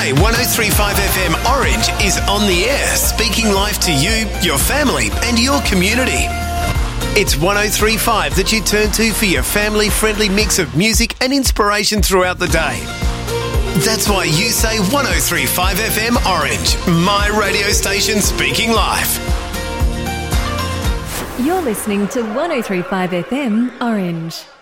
Today, 103.5 FM Orange is on the air, speaking life to you, your family and your community. It's 103.5 that you turn to for your family-friendly mix of music and inspiration throughout the day. That's why you say 103.5 FM Orange, my radio station speaking life. You're listening to 103.5 FM Orange.